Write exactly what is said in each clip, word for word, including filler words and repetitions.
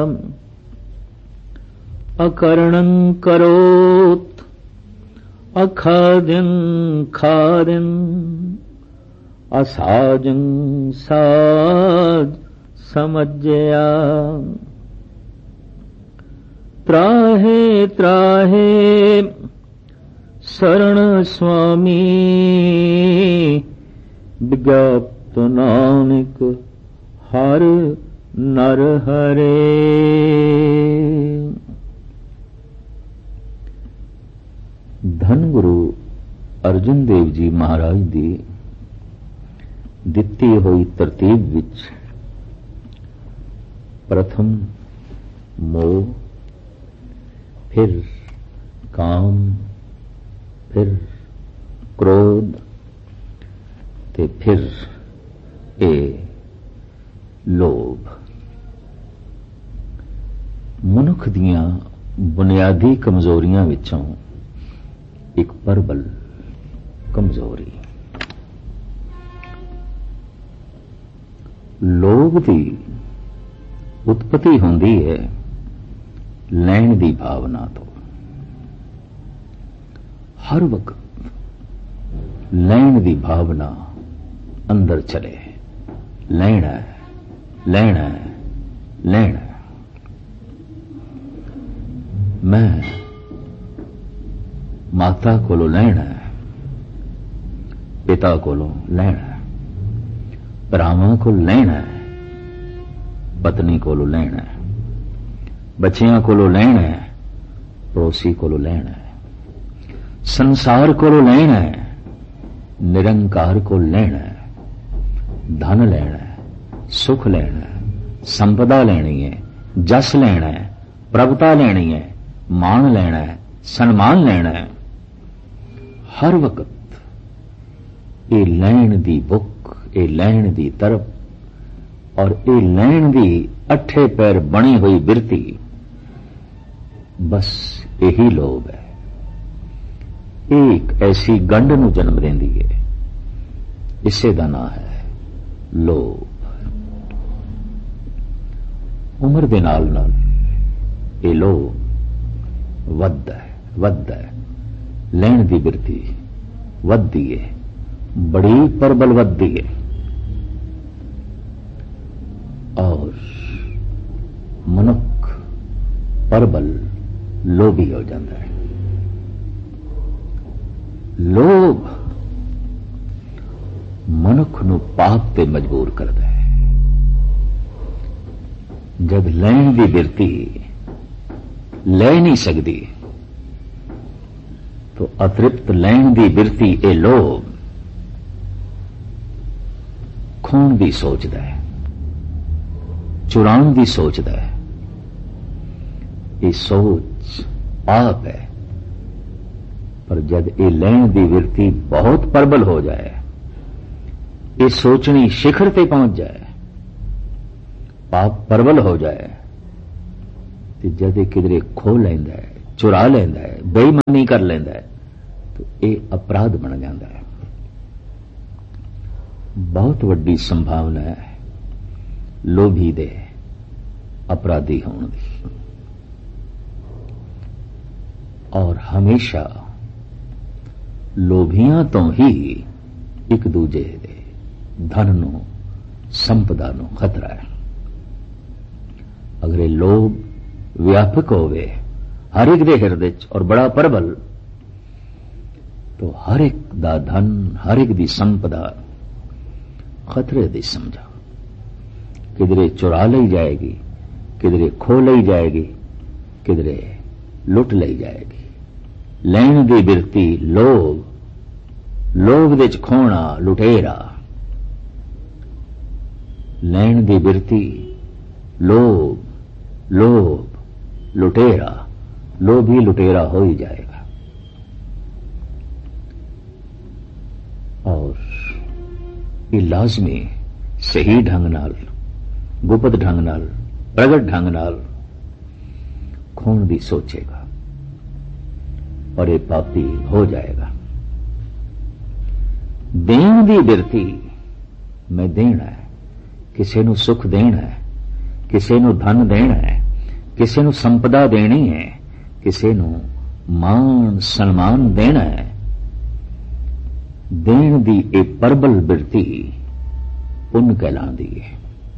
अकरणं करोत् अखाद्यं खाद्यं असाजं साज समज्जया। त्राहे त्राहे शरण स्वामी विज्ञाप्त नानक हर नर हरे। धन गुरु अर्जुन देव जी महाराज दी ਦਿੱਤੀ ਹੋਈ ਤਰਤੀਬ ਵਿੱਚ प्रथम मोह, फिर काम, फिर क्रोध ते फिर ए लोभ। मनुख दियां बुनियादी कमजोरियां विचों एक प्रबल कमजोरी लोभ की उत्पत्ति होंदी है लैण की भावना तो। हर वक्त लैण की भावना अंदर चले, लैना है, लैना है, लैना है। मैं माता कोलों लैना है, पिता कोलों लैना है, भरावां को लैना है, पत्नी कोलों लैना है, बच्चियां कोलों लैना है, पड़ोसी कोलों लैना है, संसार कोलों लैना है, निरंकार को लैना है, धन लेना है, सुख लेना है, संपदा लेनी है, जस लेना है, प्रभुता लेनी है, मान लेना है, सन्मान लेना है। हर वक्त ये लैण दी बुक, ये लैण दी तरफ और ये लैण दी अठे पैर बनी हुई बिरती, बस यही लोभ है। एक ऐसी गंढ नूं जन्म देंदी है, इसे दा नाम है लोभ। उम्र दे नाल नाल ये लोभ वधदा है, वधदा है, लैण दी बिरती वधदी है, बड़ी प्रबल वधदी है और मनुख प्रबल लोभी हो जाता है। लोभ मनुख नूं पाप ते मजबूर करता है। जब लैण दी बिरती ले नहीं सकती तो अतृप्त लैण दी बिरती ए लोभ खोण दी सोचदा है, चुराण दी सोचदा है। ये सोच पाप है, पर जब ये लैण दी बिरती बहुत प्रबल हो जाए, ये सोचनी शिखर पे पहुंच जाए, पाप प्रबल हो जाए, तो जब किधरे खो लेंदा है, चुरा लेंदा है, बेईमानी कर लेंदा है, तो ये अपराध बन जाता है। बहुत वड्डी संभावना है लोभी दे अपराधी होने दी। और हमेशा लोभियां तो ही एक दूजे दे धन नूं, संपदा नूं खतरा है। अगर ये लोभ व्यापक होवे हर एक दे हिरदे च और बड़ा प्रबल, तो हर एक दा धन, हर एक दी संपदा खतरे दी समझा। किधरे चुरा ली जाएगी, किधरे खो ली जाएगी, किधरे लुट ली जाएगी। लैण दी बिरती लोभ, लोभ दे च खोना लुटेरा। लैण दी बिरती लोभ, लोभ लुटेरा, लोभी लुटेरा हो ही जाएगा। और ये लाजमी सही ढंग नाल, गुप्त ढंग नाल, प्रगट ढंग नाल खोण दी सोचेगा और ये पापी हो जाएगा। देण दी बिरती, मैं देना है, किसी नूं सुख देना है, किसी नूं धन देना है, किसी नूं संपदा देनी है, किसी नूं मान सन्मान देना है। देण दी ए परबल बिरती पुन कहलांदी है,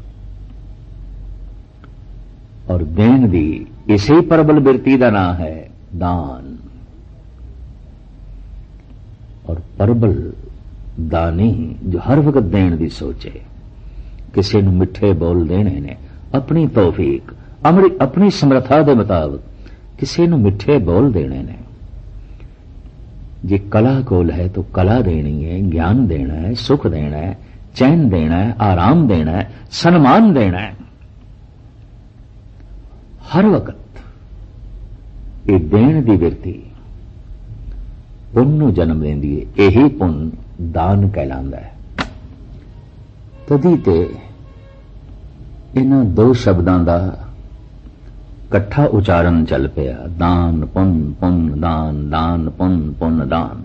और देण दी इसी परबल बिरती का नाम है दान। और परबल दानी जो हर वक्त देण दी सोचे, किसी नूं मिठे बोल देने ने अपनी तौफीक अमरी अपनी समर्था के मुताबिक किसी नूं मिठे बोल देने ने। जे कला कोल है तो कला देनी है, ज्ञान देना है, सुख देना है, चैन देना है, आराम देना है, सम्मान देना है। हर वक्त ये देण दी बिरती पुन नूं जन्म देंदी है। यही पुन दान कहलांदा है। तदी ते इन्हां दो शब्दां दा कट्ठा उचारण चल पिया, दान पुन पुन दान, दान पुन पुन दान।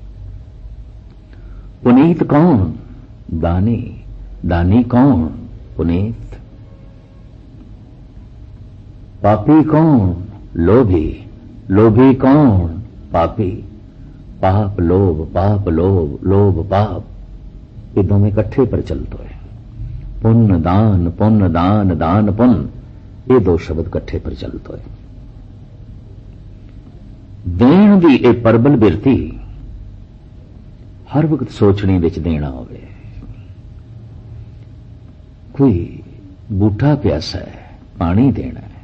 पुनीत कौन? दानी। दानी कौन? पुनीत। पापी कौन? लोभी। लोभी कौन? पापी। पाप लोभ, पाप लोभ, लोभ पाप, ये दोवें इकट्ठे पर चलते हैं। पुण्य दान, पुण्य दान, दान पुण्य, ये दो शब्द इकट्ठे पर चलते हैं। देण दी ए परबल बिरती हर वक्त सोचने विच देना होवे। कोई बूटा प्यासा है, पानी देना है।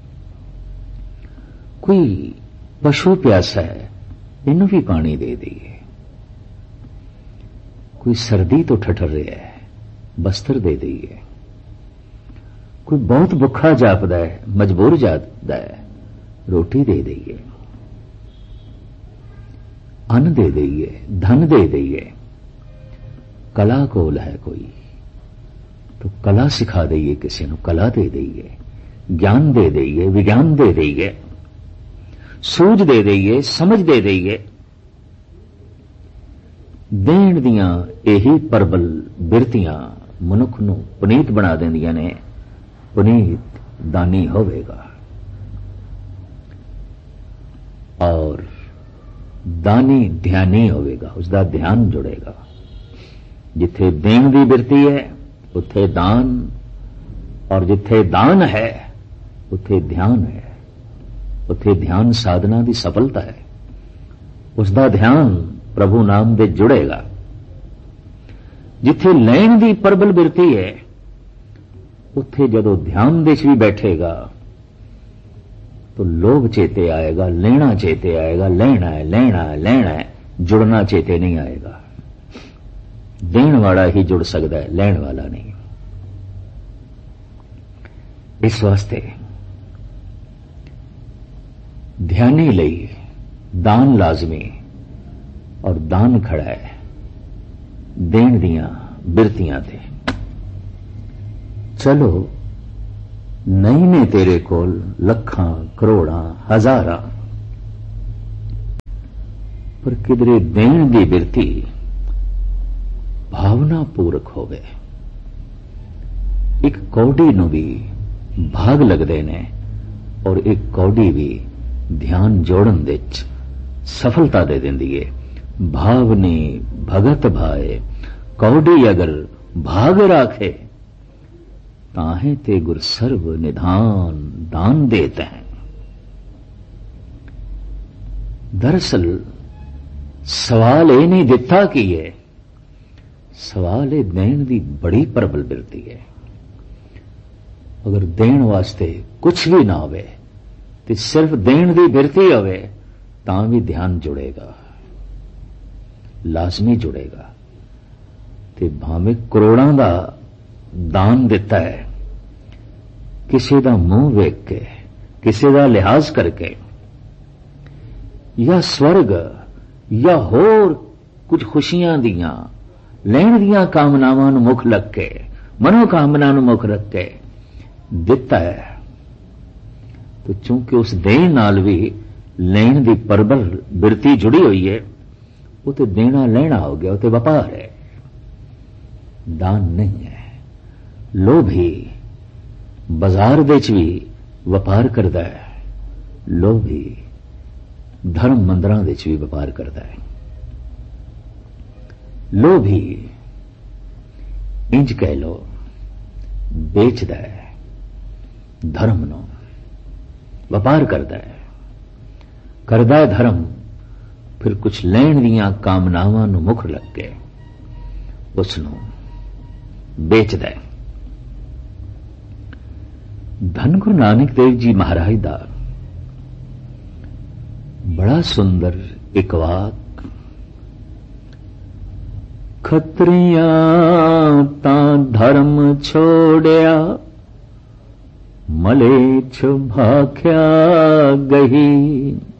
कोई पशु प्यासा है, इनू भी पानी दे दिए। कोई सर्दी तो ठठर रहा है, बस्तर दे दिए। कोई बहुत भुखा जापदा है, मजबूर जापदा है, रोटी दे दिए, अन्न दे दिए, धन दे दिए। कला कोल है कोई तो कला सिखा दईए, किसी नूं कला दे दईए, ज्ञान दे दईए, विज्ञान दे दईए, सूझ दे दईए, समझ दे दईए। देण दियां यही परबल बिरतियां मनुख नूं पुनीत बना देंदियां ने। पुनीत दानी होवेगा और दानी ध्यानी होवेगा, उसका ध्यान जुड़ेगा। जिथे देण दी बिरती है उथे दान, और जिथे दान है उथे ध्यान है। उथे ध्यान साधना की सफलता है, उसका ध्यान प्रभु नाम दे जुड़ेगा। जिथे लैण दी परबल बिरती है उथे जदों ध्यान दे भी बैठेगा तो लोभ चेते आएगा, लेना चेते आएगा, लेना है लेना है लेना है, जुड़ना चेते नहीं आएगा। देण वाला ही जुड़ सकता है, लैण वाला नहीं। इस वास्ते ध्यानी लई दान लाजमी, और दान खड़ा है देण दियां बिरतियां ते। चलो नहीं ने तेरे कोल लखां करोड़ां हजारां, पर किधरे देण दी बिरती भावना पूरक होवे। एक कौड़ी नूं भी भाग लगदे ने, और एक कौड़ी भी ध्यान जोड़न विच सफलता दे देंदी है। भावनी भगत भाए, कौड़ी अगर भाग राखे, ताहे ते गुर सर्व निधान दान देते हैं। दरअसल सवाल ये नहीं दिता कि है, सवाल ये देण दी बड़ी प्रबल बिरती है। अगर देण वास्ते कुछ भी ना होवे तो सिर्फ देण दी बिरती होवे तां भी ध्यान जुड़ेगा, लाजमी जुड़ेगा। ते भावें करोड़ां दा दान दिता है, किसी दा मुंह वेख के, किसी दा लिहाज करके, या स्वर्ग या होर कुछ खुशियां दियां लैण दियां कामनावां नूं मुख लग के, मनोकामना नूं मुख रख के दिता है, तो चूंकि उस देण नाल भी लैण दी परबल बिरती जुड़ी हुई है, वो तो देना लेना हो गया, वो तो व्यापार है, दान नहीं है। लोभी बाजार विच भी ਵਪਾਰ ਕਰਦਾ ਹੈ। ਲੋਭੀ ਧਰਮ ਮੰਦਰਾਂ ਵਿੱਚ ਵੀ ਵਪਾਰ ਕਰਦਾ ਹੈ। ਲੋਭੀ ਇੰਜ ਕਹਿ ਲੋ ਵੇਚਦਾ ਹੈ ਧਰਮ ਨੂੰ, ਵਪਾਰ ਕਰਦਾ ਹੈ, ਕਰਦਾ ਹੈ ਧਰਮ, ਫਿਰ ਕੁਝ ਲੈਣ ਦੀਆਂ ਕਾਮਨਾਵਾਂ ਨੂੰ ਮੁੱਖ ਲੱਗ ਕੇ ਉਸ ਨੂੰ ਵੇਚਦਾ ਹੈ। ਧੰਨ ਗੁਰੂ ਨਾਨਕ ਦੇਵ ਜੀ ਮਹਾਰਾਜ ਦਾ ਬੜਾ ਸੁੰਦਰ ਇੱਕ ਵਾਕ, ਖੱਤਰੀਆਂ ਤਾਂ ਧਰਮ ਛੋੜਿਆ, ਮਲੇਛ ਭਾਖਿਆ ਗਹੀ।